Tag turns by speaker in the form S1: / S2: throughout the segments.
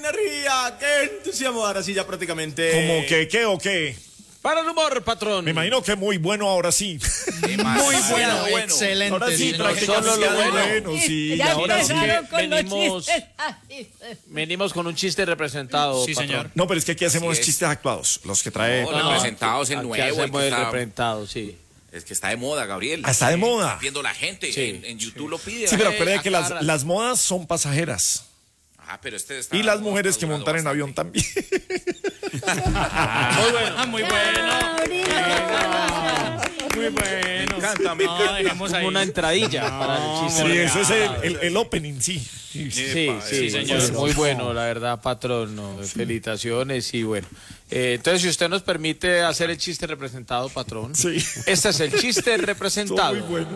S1: energía, qué entusiasmo. Ahora sí, ya prácticamente.
S2: ¿Cómo que qué o qué?
S3: Para el humor, patrón.
S2: Me imagino que muy bueno ahora sí.
S4: Muy bueno, excelente.
S2: Ahora sí,
S4: señor.
S2: prácticamente
S3: Solo lo bueno.
S2: sí.
S5: Ya
S2: Ahora sí.
S5: empezaron con los
S3: venimos-
S5: chistes.
S3: Venimos con un chiste representado,
S4: Sí,
S3: patrón.
S4: señor.
S2: No, pero es que aquí hacemos
S6: Así es.
S2: chistes actuados, los que trae.
S6: No, representados el
S3: Aquí
S6: nuevo, el
S3: hacemos
S6: que
S3: el
S6: está-
S3: representado, sí.
S6: Es que está de moda, Gabriel.
S2: Ah, está de moda.
S6: Viendo la gente,
S3: Sí.
S6: en YouTube lo pide.
S2: Sí, pero acuérdate que
S6: acá-
S2: las modas son pasajeras.
S6: Ajá, pero este está...
S2: Y las mujeres que
S6: está
S2: montan en
S6: durando
S2: avión también.
S3: Muy bueno.
S4: Muy bueno. Muy bueno.
S6: Me encanta, me
S4: No,
S6: encanta.
S4: dejemos
S3: Como
S4: ahí.
S3: una entradilla para el chiste.
S2: Sí, eso es el opening, sí.
S3: Sí,
S6: Epa,
S3: sí,
S4: señor.
S3: muy bueno, la verdad, patrón. No, felicitaciones y bueno. Entonces, si usted nos permite hacer el chiste representado, patrón.
S2: Sí.
S3: Este es el chiste representado.
S2: Muy bueno.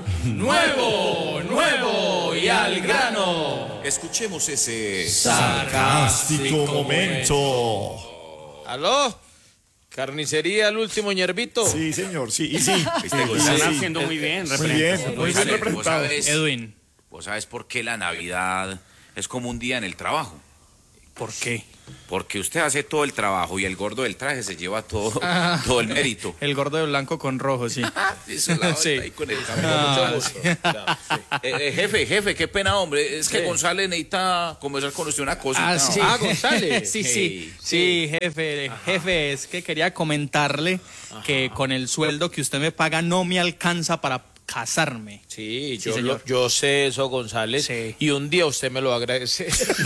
S3: Nuevo y al grano.
S6: Escuchemos ese...
S2: Sarcástico momento.
S3: ¿Aló? ¿Carnicería el último ñervito?
S2: Sí, señor, sí. Y sí.
S6: Gonzalo.
S7: Están haciendo muy bien,
S2: Muy bien, muy bien
S6: Gonzalo,
S2: representado.
S4: Edwin,
S6: ¿Vos sabes por qué la Navidad es como un día en el trabajo?
S4: ¿por qué?
S6: Porque usted hace todo el trabajo y el gordo del traje se lleva todo, todo el mérito.
S4: El gordo de blanco con rojo, sí.
S6: Eso la
S4: Sí.
S6: ahí con el cabello.
S4: Ah,
S6: Mucho gusto. Jefe, qué pena, hombre. Es que González necesita conversar con usted una cosa.
S4: Ah, sí.
S3: González.
S4: Sí,
S6: Hey.
S4: sí, jefe, es que quería comentarle que con el sueldo que usted me paga no me alcanza para casarme.
S3: Sí,
S4: Sí, señor.
S3: yo sé eso, González.
S4: Sí.
S3: Y un día usted me lo agradece.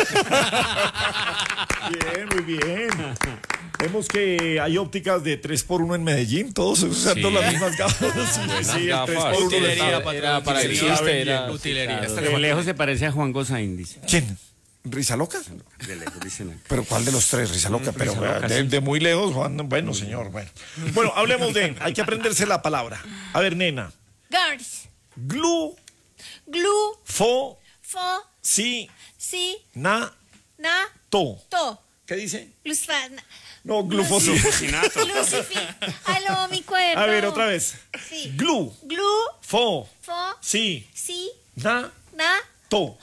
S2: Bien, muy bien. Vemos que hay ópticas de 3x1 en Medellín, todos usando las mismas gafas. Sí, el 3x1
S4: Utilería,
S3: Era para el
S4: utilería.
S3: chiste, era
S4: Utilería.
S7: De lejos se parece a Juan Gozaín, dice.
S2: ¿Quién? ¿Risa loca?
S7: De lejos dicen acá.
S2: ¿Pero cuál de los tres? Risa loca, pero de muy lejos, Juan. Bueno, señor, bueno. Bueno, hablemos de... Hay que aprenderse la palabra. A ver, nena.
S5: Gars.
S2: Glu,
S5: Glu.
S2: fo,
S5: Fo.
S2: si,
S5: Si.
S2: na,
S5: Na.
S2: to.
S5: To.
S2: ¿Qué dice?
S5: Luzfana.
S2: No, glufosí.
S5: Lucifi. Aló, mi cuerpo.
S2: A ver, otra vez.
S5: Sí.
S2: Glu,
S5: Glu.
S2: fo,
S5: Fo.
S2: si,
S5: Si.
S2: na,
S5: Na.
S2: to.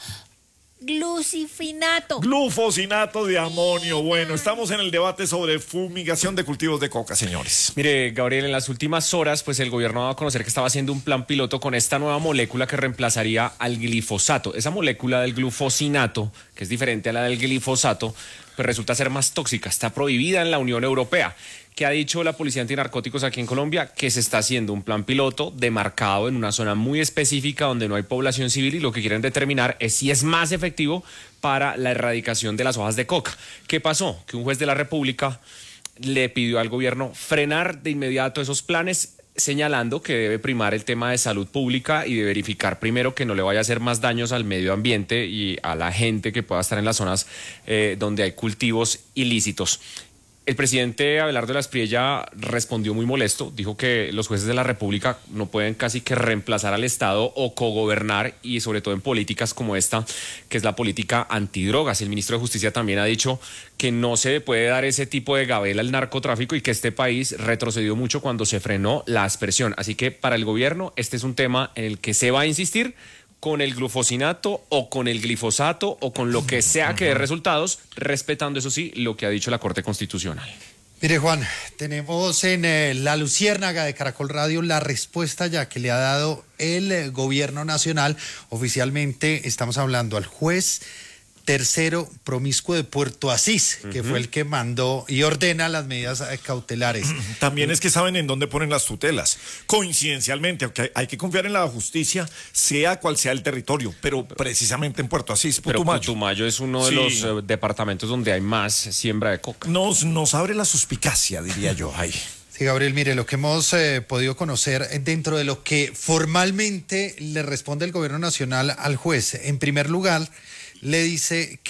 S5: Glucifinato.
S2: Glufosinato de amonio. Bueno, estamos en el debate sobre fumigación de cultivos de coca, señores.
S8: Mire, Gabriel, en las últimas horas, pues el gobierno ha dado a conocer que estaba haciendo un plan piloto con esta nueva molécula que reemplazaría al glifosato. Esa molécula del glufosinato, que es diferente a la del glifosato, pues resulta ser más tóxica. Está prohibida en la Unión Europea. ¿Qué ha dicho la Policía Antinarcóticos aquí en Colombia? Que se está haciendo un plan piloto demarcado en una zona muy específica donde no hay población civil y lo que quieren determinar es si es más efectivo para la erradicación de las hojas de coca. ¿Qué pasó? Que un juez de la República le pidió al gobierno frenar de inmediato esos planes, señalando que debe primar el tema de salud pública y de verificar primero que no le vaya a hacer más daños al medio ambiente y a la gente que pueda estar en las zonas donde hay cultivos ilícitos. El presidente Abelardo de la Espriella respondió muy molesto, dijo que los jueces de la República no pueden casi que reemplazar al Estado o cogobernar, y sobre todo en políticas como esta, que es la política antidrogas. El ministro de Justicia también ha dicho que no se puede dar ese tipo de gabela al narcotráfico y que este país retrocedió mucho cuando se frenó la aspersión. Así que para el gobierno este es un tema en el que se va a insistir con el glufosinato o con el glifosato o con lo que sea que dé resultados, respetando, eso sí, lo que ha dicho la Corte Constitucional.
S9: Mire, Juan, tenemos en La Luciérnaga de Caracol Radio la respuesta ya que le ha dado el gobierno nacional. Oficialmente estamos hablando al juez tercero promiscuo de Puerto Asís, que fue el que mandó y ordena las medidas cautelares.
S2: También es que saben en dónde ponen las tutelas. Coincidencialmente, aunque hay que confiar en la justicia, sea cual sea el territorio, pero precisamente en Puerto Asís,
S8: Pero
S2: Putumayo.
S8: Putumayo es uno de
S2: Sí.
S8: los departamentos donde hay más siembra de coca.
S2: Nos abre la suspicacia, diría yo, ahí.
S9: Sí, Gabriel, mire, lo que hemos podido conocer dentro de lo que formalmente le responde el gobierno nacional al juez, en primer lugar, le dice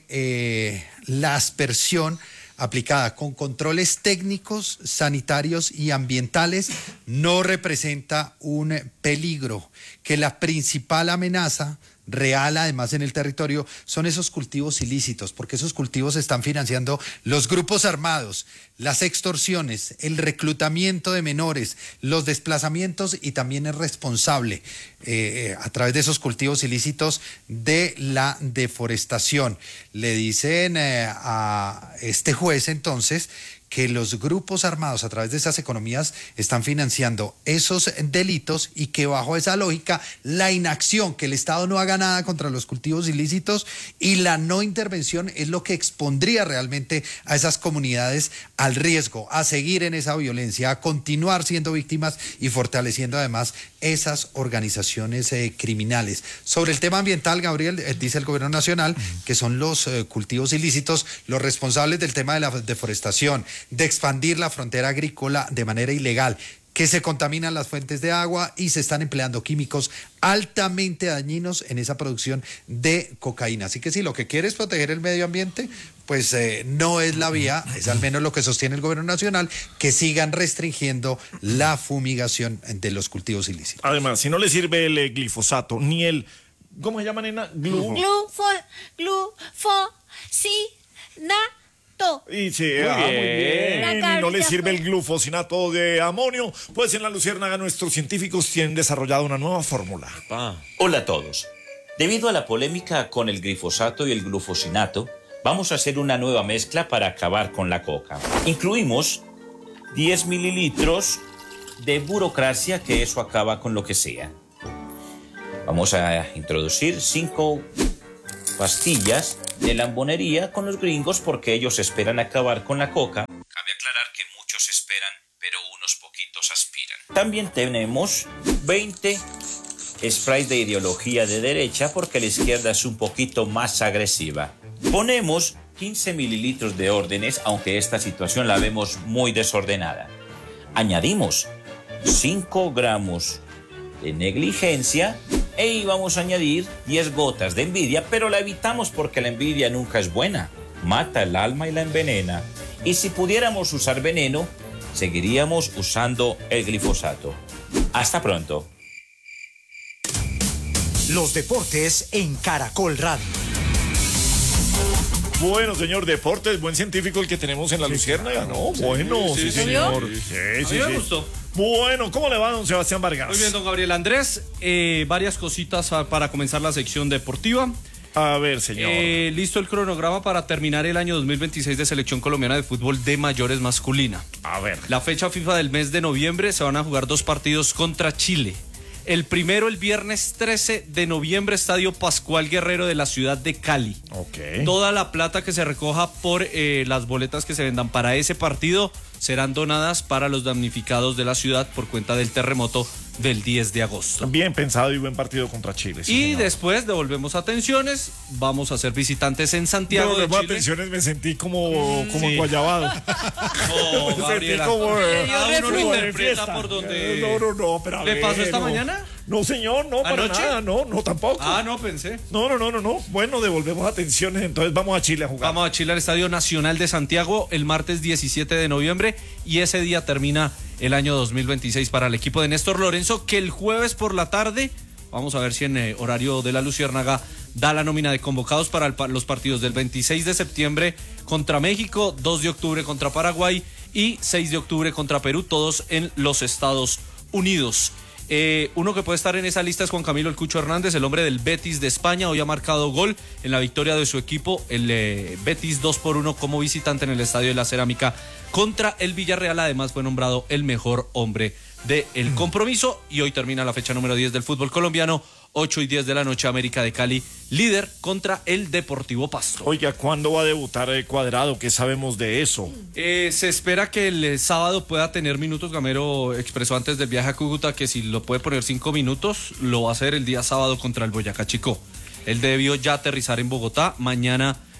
S9: que la aspersión aplicada con controles técnicos, sanitarios y ambientales no representa un peligro, que la principal amenaza real, además en el territorio, son esos cultivos ilícitos, porque esos cultivos están financiando los grupos armados, las extorsiones, el reclutamiento de menores, los desplazamientos, y también es responsable a través de esos cultivos ilícitos de la deforestación. Le dicen a este juez entonces que los grupos armados a través de esas economías están financiando esos delitos, y que bajo esa lógica la inacción, que el Estado no haga nada contra los cultivos ilícitos, y la no intervención es lo que expondría realmente a esas comunidades al riesgo, a seguir en esa violencia, a continuar siendo víctimas y fortaleciendo además esas organizaciones criminales. Sobre el tema ambiental, Gabriel, dice el gobierno nacional que son los cultivos ilícitos los responsables del tema de la deforestación, de expandir la frontera agrícola de manera ilegal, que se contaminan las fuentes de agua y se están empleando químicos altamente dañinos en esa producción de cocaína. Así que si lo que quiere es proteger el medio ambiente, pues no es la vía, es al menos lo que sostiene el gobierno nacional, que sigan restringiendo la fumigación de los cultivos ilícitos.
S2: Además, si no le sirve el glifosato, ni el... ¿Cómo se llama, nena? Y sí, muy bien. Y no le sirve el glufosinato de amonio, pues en la Luciérnaga nuestros científicos tienen desarrollado una nueva fórmula.
S10: Hola a todos. Debido a la polémica con el glifosato y el glufosinato, vamos a hacer una nueva mezcla para acabar con la coca. Incluimos 10 mililitros de burocracia, que eso acaba con lo que sea. Vamos a introducir 5 pastillas de lambonería con los gringos, porque ellos esperan acabar con la coca. Cabe aclarar que muchos esperan, pero unos poquitos aspiran. También tenemos 20 sprays de ideología de derecha, porque la izquierda es un poquito más agresiva. Ponemos 15 mililitros de órdenes, aunque esta situación la vemos muy desordenada. Añadimos 5 gramos de negligencia, y vamos a añadir 10 gotas de envidia, pero la evitamos porque la envidia nunca es buena, mata el alma y la envenena. Y si pudiéramos usar veneno, seguiríamos usando el glifosato. Hasta pronto.
S11: Los deportes en Caracol Radio.
S2: Bueno, señor, deportes, buen científico el que tenemos en la Luciérnaga, ¿no? Bueno, sí, señor. Sí.
S4: Me gustó.
S2: Bueno, ¿cómo le va, don Sebastián Vargas?
S4: Muy bien, don Gabriel Andrés. Varias cositas para comenzar la sección deportiva.
S2: A ver, señor.
S4: Listo el cronograma para terminar el año 2026 de Selección Colombiana de Fútbol de Mayores Masculina.
S2: A ver.
S4: La fecha FIFA del mes de noviembre, se van a jugar 2 partidos contra Chile. El primero, el viernes 13 de noviembre, Estadio Pascual Guerrero de la ciudad de Cali.
S2: Ok.
S4: Toda la plata que se recoja por las boletas que se vendan para ese partido serán donadas para los damnificados de la ciudad por cuenta del terremoto del 10 de agosto.
S2: Bien pensado y buen partido contra Chile. Sí,
S4: y
S2: señor.
S4: Después devolvemos atenciones, vamos a ser visitantes en Santiago de Chile.
S2: Atenciones, me sentí como guayabado.
S4: No, Gabriela. Uno lo interpreta por donde...
S2: No, pero
S4: ¿Le pasó esta mañana?
S2: No, señor, no, para nada, no, tampoco.
S4: No pensé.
S2: No. Bueno, devolvemos atenciones, entonces vamos a Chile a jugar.
S4: Vamos a Chile al Estadio Nacional de Santiago el martes 17 de noviembre, y ese día termina el año 2026 para el equipo de Néstor Lorenzo, que el jueves por la tarde, vamos a ver si en horario de la Luciérnaga da la nómina de convocados para los partidos del 26 de septiembre contra México, 2 de octubre contra Paraguay y 6 de octubre contra Perú, todos en los Estados Unidos. Uno que puede estar en esa lista es Juan Camilo El Cucho Hernández, el hombre del Betis de España. Hoy ha marcado gol en la victoria de su equipo, el Betis 2-1 como visitante en el Estadio de la Cerámica contra el Villarreal. Además fue nombrado el mejor hombre del compromiso, y hoy termina la fecha número 10 del fútbol colombiano. 8 y 10 de la noche, América de Cali, líder contra el Deportivo Pasto.
S2: Oiga, ¿cuándo va a debutar Cuadrado? ¿Qué sabemos de eso?
S4: Se espera que el sábado pueda tener minutos. Gamero expresó antes del viaje a Cúcuta que si lo puede poner 5 minutos, lo va a hacer el día sábado contra el Boyacá Chicó. Él debió ya aterrizar en Bogotá. Mañana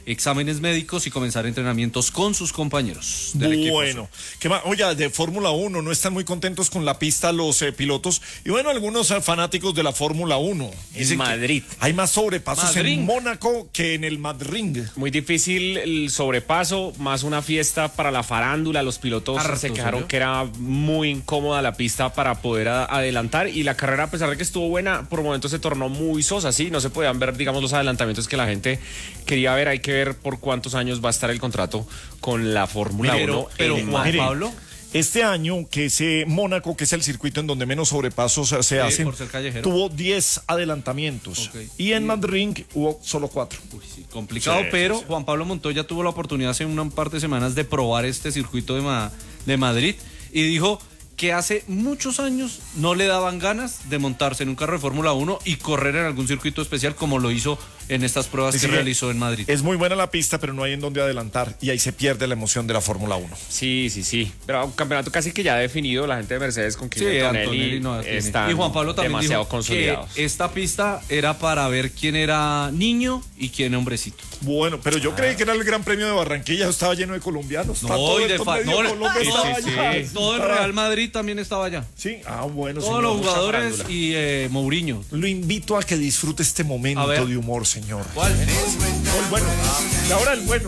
S4: exámenes médicos y comenzar entrenamientos con sus compañeros del equipo.
S2: Bueno, ¿qué más? Oye, de Fórmula 1, no están muy contentos con la pista los pilotos y bueno, algunos fanáticos de la Fórmula 1.
S8: En Madrid.
S2: Hay más sobrepasos
S4: Madrid.
S2: en Mónaco que en el Madrid.
S8: Muy difícil el sobrepaso, más una fiesta para la farándula. Los pilotos
S4: Harto,
S8: se quejaron
S4: ¿sí?
S8: que era muy incómoda la pista para poder adelantar y la carrera, a pesar de que estuvo buena, por momentos se tornó muy sosa, ¿sí? No se podían ver, digamos, los adelantamientos que la gente quería ver. Hay que ver por cuántos años va a estar el contrato con la Fórmula 1.
S4: Pero
S8: en
S4: Juan
S8: Madrid.
S4: Pablo,
S2: Este año, que es Mónaco, que es el circuito en donde menos sobrepasos se hacen,
S4: por ser callejero.
S2: tuvo 10 adelantamientos.
S4: Ok.
S2: Y en Madrid hubo solo 4.
S4: sí, complicado,
S2: Sí,
S4: pero
S2: sí, sí.
S4: Juan Pablo Montoya tuvo la oportunidad hace un par de semanas de probar este circuito de Madrid y dijo que hace muchos años no le daban ganas de montarse en un carro de Fórmula 1 y correr en algún circuito especial como lo hizo en estas pruebas que realizó en Madrid.
S2: Es muy buena la pista, pero no hay en donde adelantar y ahí se pierde la emoción de la Fórmula 1.
S8: Sí. Pero un campeonato casi que ya definido, la gente de Mercedes con
S4: Sí, Antonelli no tiene.
S8: están
S4: Y Juan Pablo también
S8: demasiado
S4: dijo
S8: consolidados.
S4: que esta pista era para ver quién era niño y quién hombrecito.
S2: Bueno, pero yo creí que era el Gran Premio de Barranquilla, estaba lleno de colombianos. Está todo
S4: y de
S2: esto medio Colombia estaba allá.
S4: todo el Real Madrid también estaba allá.
S2: Sí, bueno.
S4: Todos
S2: señor,
S4: los
S2: mucha
S4: jugadores
S2: farándula.
S4: y Mourinho.
S2: Lo invito a que disfrute este momento
S4: A ver.
S2: de humor, señor.
S4: ¿Cuál?
S2: El bueno. Y ahora el bueno.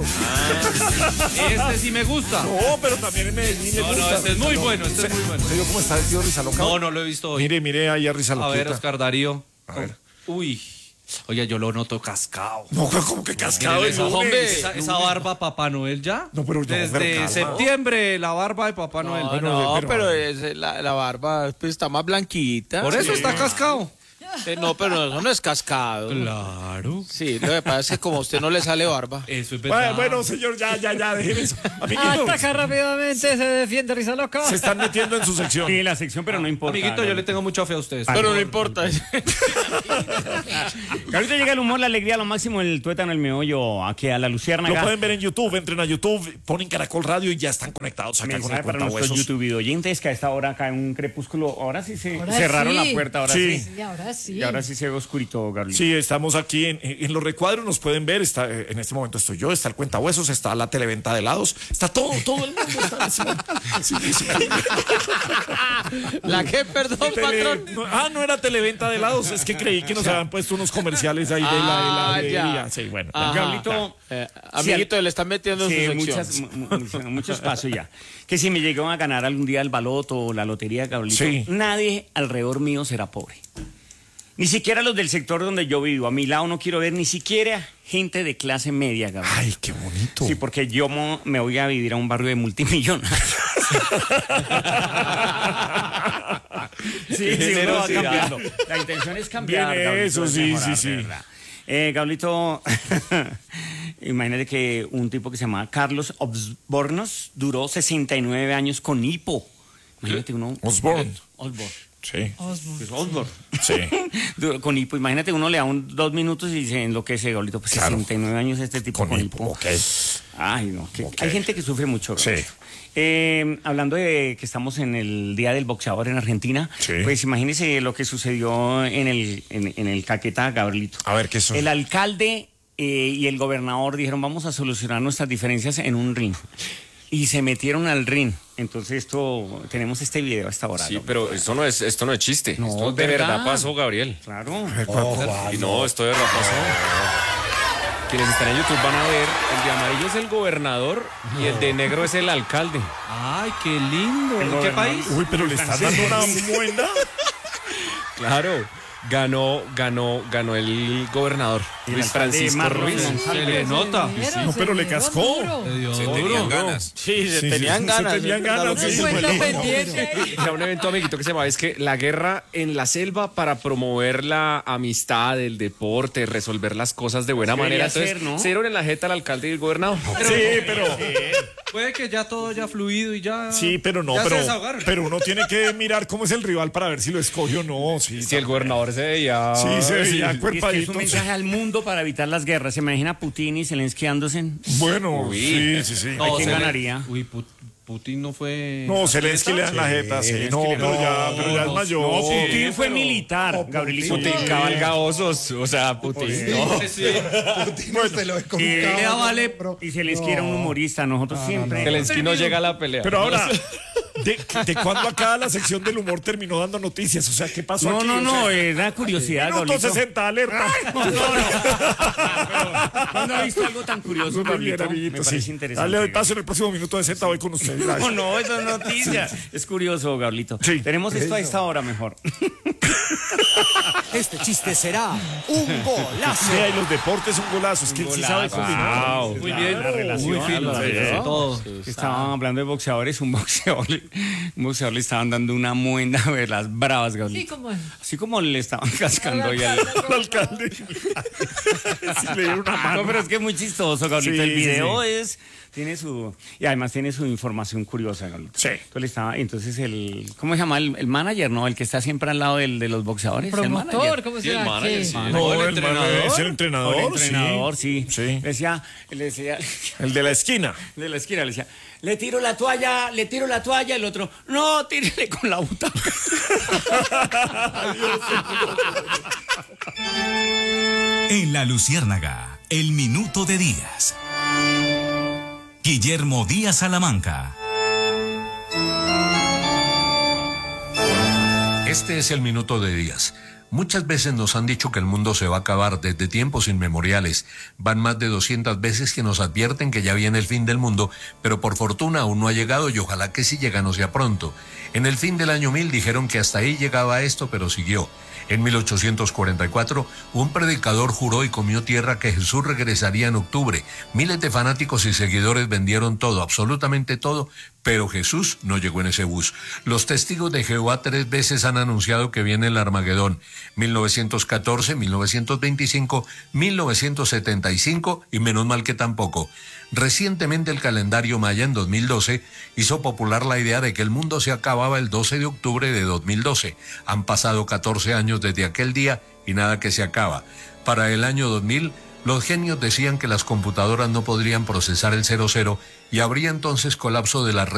S4: Este sí me gusta.
S2: No, pero también en Medellín le
S4: No,
S2: gusta.
S4: este es muy bueno, este es muy bueno.
S2: ¿Se vio cómo está vestido Risa Loca?
S4: No lo he visto hoy.
S2: Mire ahí a Risa
S4: A
S2: Loquita.
S4: ver, Oscar Darío.
S2: A ver.
S4: Uy. Oye, yo lo noto cascado.
S2: No, como que cascado
S4: Miren
S2: el
S4: esa,
S2: lunes.
S4: hombre, esa barba Papá Noel ya.
S2: No, pero
S4: desde
S2: calma.
S4: septiembre la barba de Papá Noel.
S3: No, pero la barba pues, está más blanquita.
S4: Por eso está cascado.
S3: No, pero eso no es cascado.
S4: Claro.
S3: Sí, lo que pasa es que como a usted no le sale barba.
S4: Eso es verdad.
S2: Bueno, señor, ya, déjeme eso. Amiguito,
S12: Ataca rápidamente, se defiende Risa Loca.
S2: se están metiendo en su sección.
S7: Sí, la sección, pero no importa.
S4: Amiguito, yo le tengo mucha fe a ustedes.
S3: Pero no importa.
S7: Ahorita llega el humor, la alegría, lo máximo, el tuétano, el meollo, aquí a la
S2: Lo
S7: Luciérnaga.
S2: pueden ver en YouTube, entren a YouTube, ponen Caracol Radio y ya están conectados acá con
S7: Mensaje
S2: el
S7: para nuestros
S2: Cuentahuesos.
S7: YouTube oyentes que a esta hora acá en un crepúsculo. Ahora sí se
S12: Ahora
S7: cerraron
S12: sí.
S7: la puerta, ahora
S2: Sí.
S7: sí.
S12: Y ahora sí.
S7: Y ahora sí se ve oscurito, Gabriel.
S2: Sí, estamos aquí en los recuadros, nos pueden ver, está, en este momento estoy yo, está el Cuentahuesos, está la televenta de helados, está todo el mundo está en ese momento. Sí.
S3: ¿La qué, perdón, patrón?
S2: No era televenta de helados, es que creí que nos habían puesto unos comerciales ahí de la heladería. Sí, bueno.
S3: Ajá.
S7: Gablito,
S3: Amiguito, le están metiendo en
S7: sí,
S3: su sección.
S7: muchos pasos ya. Que si me llegan a ganar algún día el baloto o la lotería, Gabrielito,
S2: Sí.
S7: nadie alrededor mío será pobre. Ni siquiera los del sector donde yo vivo. A mi lado no quiero ver ni siquiera gente de clase media, Gabriel.
S2: Ay, qué bonito.
S7: Sí, porque yo me voy a vivir a un barrio de multimillonarios. sí, uno va cambiando. La intención es cambiar.
S2: Bien,
S7: Gabrielito,
S2: eso,
S7: es
S2: sí,
S7: mejorar,
S2: sí,
S7: de
S2: sí.
S7: verdad. Gablito, imagínate que un tipo que se llamaba Carlos Osbornos duró 69 años con hipo. Imagínate uno.
S2: Osborne.
S7: Osborne.
S2: Sí.
S7: Pues Osborne.
S2: Sí.
S7: Duró con hipo. Imagínate uno le da 2 minutos y se enloquece, Gablito. Pues
S2: Claro.
S7: 69 años este tipo con hipo.
S2: Ok.
S7: Ay, no.
S2: Ok.
S7: Hay gente que sufre mucho.
S2: Sí.
S7: Hablando de que estamos en el Día del Boxeador en Argentina,
S2: Sí.
S7: pues imagínese lo que sucedió en el Caquetá, Gabrielito.
S2: A ver, ¿qué son?
S7: El alcalde y el gobernador dijeron, vamos a solucionar nuestras diferencias en un ring. Y se metieron al ring. Entonces tenemos este video a esta hora.
S8: Sí,
S7: ¿no?
S8: pero esto no es chiste.
S7: No,
S8: esto
S7: es
S8: de
S7: verdad.
S8: verdad pasó, Gabriel.
S7: Claro.
S8: Y no, esto de verdad pasó. Quienes están en YouTube van a ver, el de amarillo es el gobernador y el de negro es el alcalde.
S4: Ay, qué lindo. ¿En qué país?
S2: Uy, pero le están dando una buena.
S8: Claro, ganó el gobernador, Luis Francisco
S7: Marlon
S8: Ruiz.
S7: González.
S4: Se le nota.
S2: No, pero le cascó.
S3: Se tenían ganas. Sí, se tenían ganas.
S2: Se tenían ganas.
S3: Sí,
S2: Sí,
S3: bueno,
S2: bueno.
S3: pendiente.
S8: Era un evento, amiguito, que se llamaba, es que la guerra en la selva para promover la amistad, el deporte, resolver las cosas de buena
S7: Debería
S8: manera. Entonces,
S7: ser, ¿no?
S8: se dieron en la jeta al alcalde y el gobernador.
S2: Sí, pero.
S4: Puede que ya todo haya fluido y ya.
S2: Sí, pero no,
S4: ya se desahogaron.
S2: pero uno tiene que mirar cómo es el rival para ver si lo escoge o no. Sí,
S8: Si el gobernador se veía...
S2: Sí, se veía
S7: Y es que es
S2: cuerpadito.
S7: un mensaje al mundo para evitar las guerras. ¿Se imagina Putin y Zelensky dándose?
S2: Bueno,
S8: Uy.
S2: sí, sí, sí.
S7: ¿Quién ganaría?
S4: Uy, Putin no fue...
S2: No, Zelensky le dan la jeta, sí. No, pero ya es mayor.
S7: No,
S2: Sí,
S7: Putin fue
S2: pero-
S7: militar, Gabrielito.
S8: Putin cabalga osos, o sea, Putin. No.
S9: Putin usted lo ve como un
S7: Y
S9: caballo,
S7: vale,
S9: pero-
S7: y Zelensky era un humorista, nosotros siempre...
S8: Zelensky no llega a la pelea.
S2: Pero ahora, ¿de cuándo acá la sección del humor terminó dando noticias? O sea, ¿qué pasó
S7: No,
S2: aquí?
S7: no,
S2: O
S7: no,
S2: sea,
S7: era curiosidad,
S2: Minuto
S7: Gabrielito.
S2: 60, alerta.
S7: ¿Cuándo ha visto algo tan curioso,
S2: Muy bien,
S7: Gabrielito?
S2: amiguito,
S7: Me
S2: sí.
S7: parece interesante.
S2: Dale doy paso en el próximo minuto 60, voy con usted.
S7: No, no, eso es noticia. Es curioso, Gabrielito.
S2: Sí.
S7: Tenemos esto a esta hora mejor.
S11: Este chiste será un golazo.
S2: Sí, y los deportes, un golazo. Es que él sí sabe combinar.
S8: Wow.
S4: Muy bien,
S7: La relación,
S4: muy fino.
S7: la
S4: sí,
S7: relación.
S4: todo.
S7: Estaban hablando de boxeadores, un boxeador le estaban dando una muenda de las bravas, Gabrielito.
S12: Sí, como es.
S7: Así como le estaban cascando ahí al
S2: Alcalde. Sí, le dieron una mano.
S7: No, pero es que es muy chistoso, Gabrielito.
S2: Sí,
S7: El video
S2: sí.
S7: tiene su... Y además tiene su información curiosa, Gabrielito.
S2: Sí.
S7: Entonces ¿cómo se llama? El manager, ¿no? El que está siempre al lado de los boxeadores. el
S12: Promotor,
S7: manager.
S12: ¿cómo
S8: Sí,
S12: se
S8: el
S12: llama?
S8: manager,
S12: ¿Qué?
S8: sí.
S2: No,
S4: el
S2: el
S4: entrenador.
S2: es el
S7: O
S2: entrenador.
S7: el entrenador, sí.
S2: Sí.
S7: Le decía,
S2: El de la esquina.
S7: de la esquina, le decía, le tiro la toalla, el otro, no, tírele con la butaca.
S13: En La Luciérnaga, el minuto de Díaz. Guillermo Díaz Salamanca.
S14: Este es el minuto de Díaz. Muchas veces nos han dicho que el mundo se va a acabar desde tiempos inmemoriales. Van más de 200 veces que nos advierten que ya viene el fin del mundo, pero por fortuna aún no ha llegado y ojalá que si llega no sea pronto. En el fin del año 1000 dijeron que hasta ahí llegaba esto, pero siguió. En 1844, un predicador juró y comió tierra que Jesús regresaría en octubre. Miles de fanáticos y seguidores vendieron todo, absolutamente todo, pero Jesús no llegó en ese bus. Los testigos de Jehová 3 veces han anunciado que viene el Armagedón. 1914, 1925, 1975 y menos mal que tampoco. Recientemente el calendario maya en 2012 hizo popular la idea de que el mundo se acababa el 12 de octubre de 2012. Han pasado 14 años desde aquel día y nada que se acaba. Para el año 2000, los genios decían que las computadoras no podrían procesar el 00 y habría entonces colapso de las redes